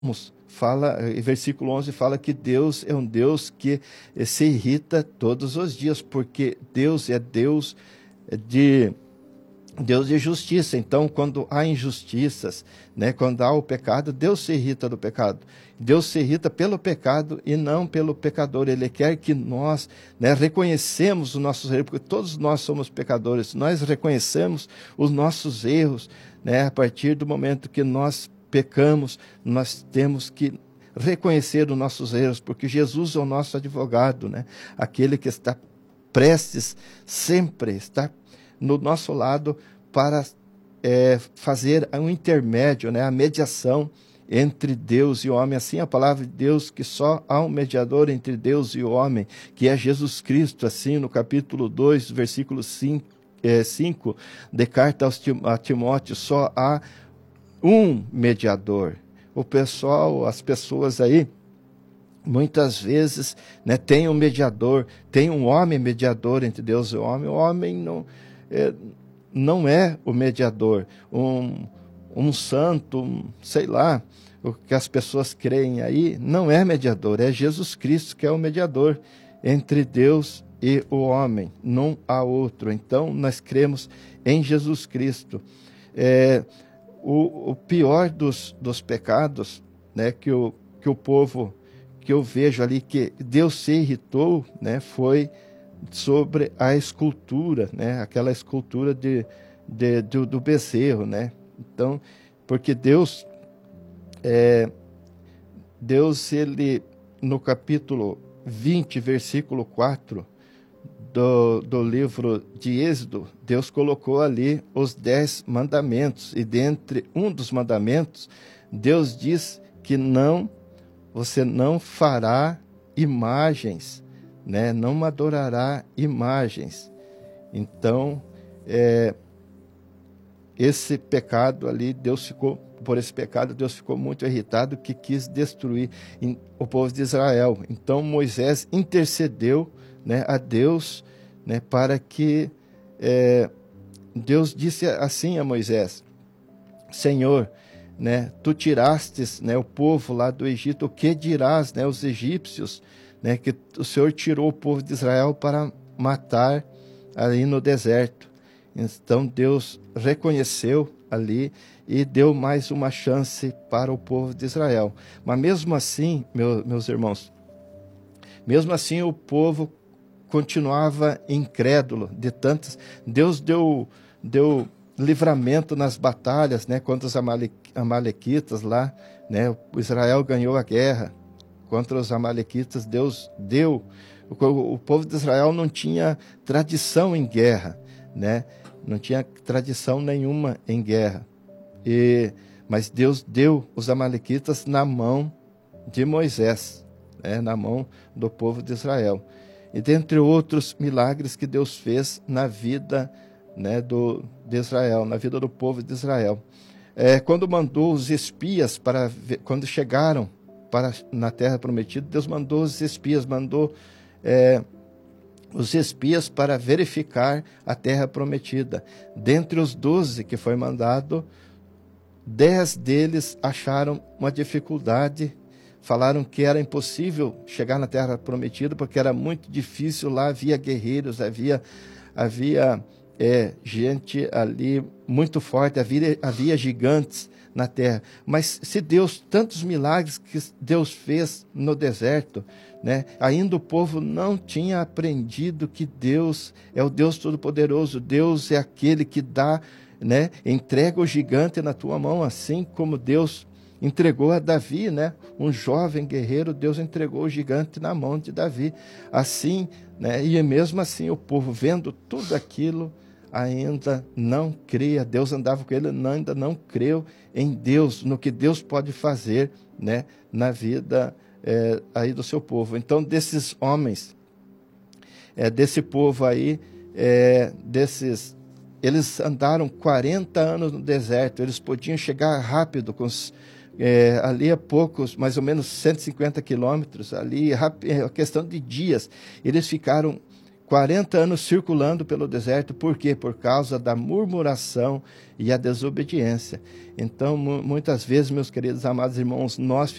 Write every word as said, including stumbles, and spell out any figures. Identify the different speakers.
Speaker 1: fala, versículo onze fala que Deus é um Deus que se irrita todos os dias, porque Deus é Deus de Deus de justiça. Então, quando há injustiças, né, quando há o pecado, Deus se irrita do pecado. Deus se irrita pelo pecado e não pelo pecador. Ele quer que nós, né, reconhecemos os nossos erros, porque todos nós somos pecadores. Nós reconhecemos os nossos erros, né, a partir do momento que nós pecamos, nós temos que reconhecer os nossos erros, porque Jesus é o nosso advogado, né, aquele que está prestes, sempre está no nosso lado para é, fazer um intermédio, né, a mediação entre Deus e o homem. Assim a palavra de Deus, que só há um mediador entre Deus e o homem, que é Jesus Cristo. Assim no capítulo dois, versículo cinco, é, cinco de carta aos Tim, a Timóteo, só há um mediador. O pessoal, as pessoas aí, muitas vezes, né, tem um mediador, tem um homem mediador entre Deus e o homem. O homem não é, não é o mediador, um, um santo, um, sei lá, o que as pessoas creem aí, não é mediador, é Jesus Cristo que é o mediador entre Deus e o homem, não há outro. Então, nós cremos em Jesus Cristo. É, o, o pior dos, dos pecados, né, que, o, que o povo, que eu vejo ali, que Deus se irritou, né, foi sobre a escultura, né, aquela escultura de, de, do, do bezerro, né. Então, porque Deus, é, Deus, ele, no capítulo vinte, versículo quatro do, do livro de Êxodo, Deus colocou ali os dez mandamentos, e dentre um dos mandamentos, Deus diz que não, você não fará imagens, né? Não adorará imagens. Então, é, esse pecado ali, Deus ficou, por esse pecado, Deus ficou muito irritado, que quis destruir o povo de Israel. Então, Moisés intercedeu, né, a Deus, né, para que é, Deus disse assim a Moisés: Senhor, né, tu tirastes, né, o povo lá do Egito, o que dirás, né, os egípcios, né, que o Senhor tirou o povo de Israel para matar ali no deserto. Então Deus reconheceu ali e deu mais uma chance para o povo de Israel. Mas mesmo assim, meu, meus irmãos, mesmo assim o povo continuava incrédulo de tantas. Deus deu, deu livramento nas batalhas, né, contra os amalequitas lá, né, Israel ganhou a guerra contra os amalequitas. Deus deu, o, o povo de Israel não tinha tradição em guerra, né, não tinha tradição nenhuma em guerra, e, mas Deus deu os amalequitas na mão de Moisés, né, na mão do povo de Israel. E dentre outros milagres que Deus fez na vida, né, do, de Israel, na vida do povo de Israel. É, quando mandou os espias para ver, quando chegaram para na terra prometida, Deus mandou os espias, mandou é, os espias para verificar a terra prometida. Dentre os doze que foi mandado, dez deles acharam uma dificuldade, falaram que era impossível chegar na terra prometida, porque era muito difícil, lá havia guerreiros, havia, havia é, gente ali muito forte, havia, havia gigantes na terra. Mas se Deus, tantos milagres que Deus fez no deserto, né, ainda o povo não tinha aprendido que Deus é o Deus Todo-Poderoso. Deus é aquele que dá, né, entrega o gigante na tua mão, assim como Deus entregou a Davi, né, um jovem guerreiro. Deus entregou o gigante na mão de Davi. Assim, né, e mesmo assim o povo, vendo tudo aquilo, ainda não cria. Deus andava com ele, ainda não creu em Deus, no que Deus pode fazer, né, na vida é, aí do seu povo. Então, desses homens, é, desse povo aí, é, desses, eles andaram quarenta anos no deserto. Eles podiam chegar rápido, com os, é, ali a poucos, mais ou menos cento e cinquenta quilômetros, ali, a questão de dias. Eles ficaram quarenta anos circulando pelo deserto. Por quê? Por causa da murmuração e a desobediência. Então, muitas vezes, meus queridos amados irmãos, nós